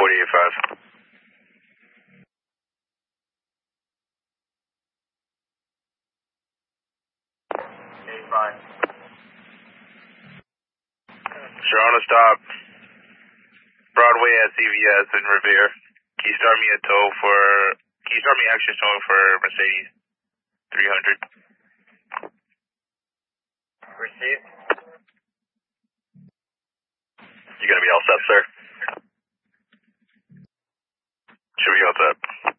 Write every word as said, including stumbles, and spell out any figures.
forty-eight five. Five. Sharona, stop. Broadway at C V S in Revere. Can you start me a tow for, can you start me extra towing for Mercedes three hundred? Received. You gonna be all set, sir? Should be all set.